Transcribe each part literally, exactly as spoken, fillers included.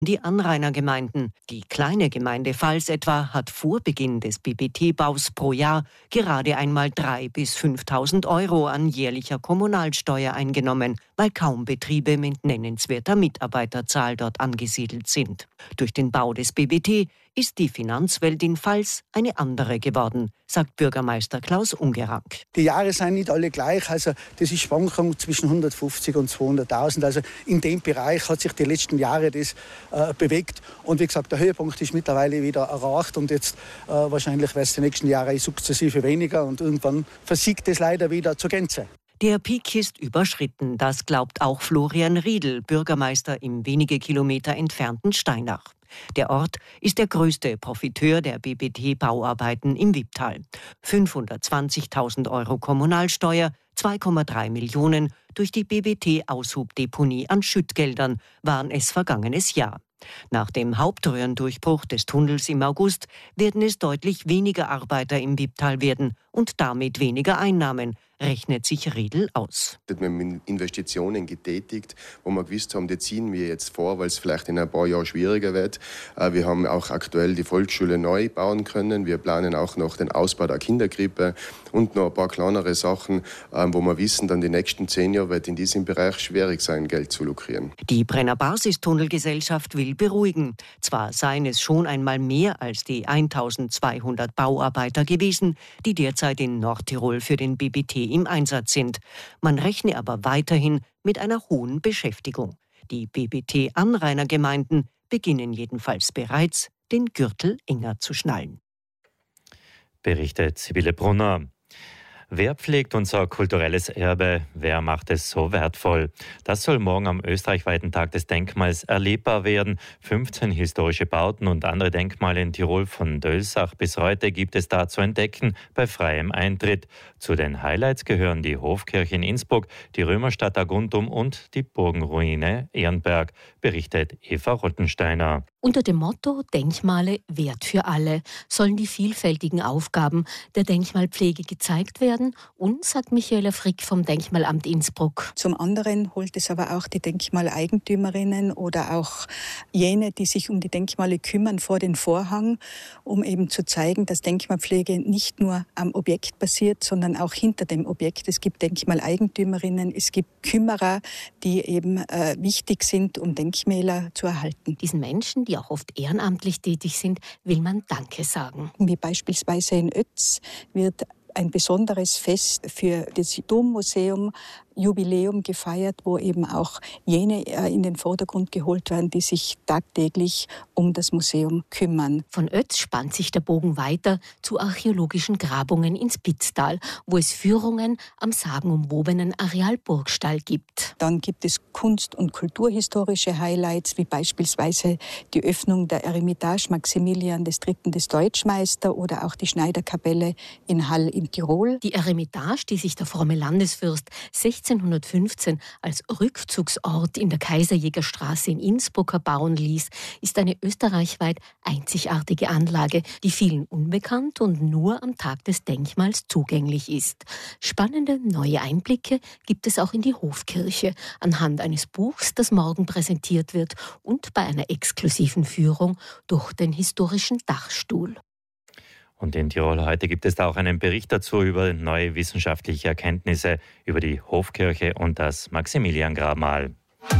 die Anrainergemeinden. Die kleine Gemeinde Vals etwa hat vor Beginn des B B T-Baus pro Jahr gerade einmal dreitausend bis fünftausend Euro an jährlicher Kommunalsteuer eingenommen, weil kaum Betriebe mit nennenswerter Mitarbeiterzahl dort angesiedelt sind. Durch den Bau des B B T ist die Finanzwelt in Vals eine andere geworden, sagt Bürgermeister Klaus Ungerank. Die Jahre sind nicht alle gleich, also das ist Schwankung zwischen hundertfünfzig und zweihunderttausend. Also in dem Bereich hat sich die letzten Jahre das äh, bewegt. Und wie gesagt, der Höhepunkt ist mittlerweile wieder erreicht und jetzt äh, wahrscheinlich wird es die nächsten Jahre sukzessive weniger und irgendwann versiegt es leider wieder zur Gänze. Der Peak ist überschritten, das glaubt auch Florian Riedl, Bürgermeister im wenige Kilometer entfernten Steinach. Der Ort ist der größte Profiteur der B B T-Bauarbeiten im Wipptal. fünfhundertzwanzigtausend Euro Kommunalsteuer, zwei Komma drei Millionen durch die B B T-Aushubdeponie an Schüttgeldern waren es vergangenes Jahr. Nach dem Hauptröhrendurchbruch des Tunnels im August werden es deutlich weniger Arbeiter im Wipptal werden und damit weniger Einnahmen, rechnet sich Riedl aus. Wir haben Investitionen getätigt, wo wir gewusst haben, die ziehen wir jetzt vor, weil es vielleicht in ein paar Jahren schwieriger wird. Wir haben auch aktuell die Volksschule neu bauen können. Wir planen auch noch den Ausbau der Kinderkrippe und noch ein paar kleinere Sachen, wo wir wissen, dann die nächsten zehn Jahre wird in diesem Bereich schwierig sein, Geld zu lukrieren. Die Brenner Basistunnelgesellschaft will beruhigen. Zwar seien es schon einmal mehr als die eintausendzweihundert Bauarbeiter gewesen, die derzeit in Nordtirol für den B B T im Einsatz sind. Man rechne aber weiterhin mit einer hohen Beschäftigung. Die B B T-Anrainergemeinden beginnen jedenfalls bereits, den Gürtel enger zu schnallen. Berichtet Sibylle Brunner. Wer pflegt unser kulturelles Erbe? Wer macht es so wertvoll? Das soll morgen am österreichweiten Tag des Denkmals erlebbar werden. fünfzehn historische Bauten und andere Denkmale in Tirol von Dölsach bis heute gibt es da zu entdecken bei freiem Eintritt. Zu den Highlights gehören die Hofkirche in Innsbruck, die Römerstadt Aguntum und die Burgenruine Ehrenberg, berichtet Eva Rottensteiner. Unter dem Motto Denkmale Wert für alle sollen die vielfältigen Aufgaben der Denkmalpflege gezeigt werden und, sagt Michaela Frick vom Denkmalamt Innsbruck. Zum anderen holt es aber auch die Denkmaleigentümerinnen oder auch jene, die sich um die Denkmale kümmern, vor den Vorhang, um eben zu zeigen, dass Denkmalpflege nicht nur am Objekt basiert, sondern auch hinter dem Objekt. Es gibt Denkmaleigentümerinnen, es gibt Kümmerer, die eben äh, wichtig sind, um Denkmäler zu erhalten. Diesen Menschen, die auch oft ehrenamtlich tätig sind, will man Danke sagen. Wie beispielsweise in Ötz wird ein besonderes Fest für das Dommuseum Jubiläum gefeiert, wo eben auch jene in den Vordergrund geholt werden, die sich tagtäglich um das Museum kümmern. Von Ötz spannt sich der Bogen weiter zu archäologischen Grabungen ins Pitztal, wo es Führungen am sagenumwobenen Areal Burgstall gibt. Dann gibt es kunst- und kulturhistorische Highlights, wie beispielsweise die Öffnung der Eremitage Maximilian des Dritten des Deutschmeister oder auch die Schneiderkapelle in Hall in Tirol. Die Eremitage, die sich der fromme Landesfürst sechzehnhundertfünfzehn als Rückzugsort in der Kaiserjägerstraße in Innsbruck erbauen ließ, ist eine österreichweit einzigartige Anlage, die vielen unbekannt und nur am Tag des Denkmals zugänglich ist. Spannende neue Einblicke gibt es auch in die Hofkirche anhand eines Buchs, das morgen präsentiert wird, und bei einer exklusiven Führung durch den historischen Dachstuhl. Und in Tirol heute gibt es da auch einen Bericht dazu über neue wissenschaftliche Erkenntnisse über die Hofkirche und das Maximiliangrabmal.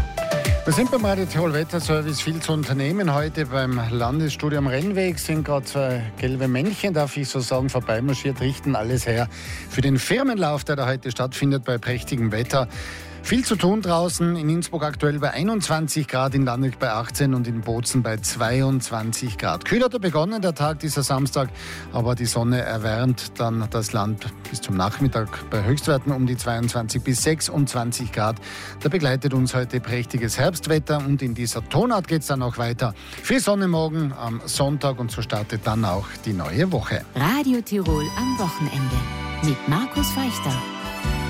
Wir sind beim Radio Tirol Wetterservice, viel zu unternehmen. Heute beim Landesstudio am Rennweg sind gerade zwei gelbe Männchen, darf ich so sagen, vorbeimarschiert, richten alles her für den Firmenlauf, der da heute stattfindet bei prächtigem Wetter. Viel zu tun draußen, in Innsbruck aktuell bei einundzwanzig Grad, in Landeck bei achtzehn und in Bozen bei zweiundzwanzig Grad. Kühl hat er begonnen, der Tag dieser Samstag, aber die Sonne erwärmt dann das Land bis zum Nachmittag bei Höchstwerten um die zweiundzwanzig bis sechsundzwanzig Grad. Da begleitet uns heute prächtiges Herbstwetter und in dieser Tonart geht es dann auch weiter. Viel Sonne morgen am Sonntag und so startet dann auch die neue Woche. Radio Tirol am Wochenende mit Markus Feichter.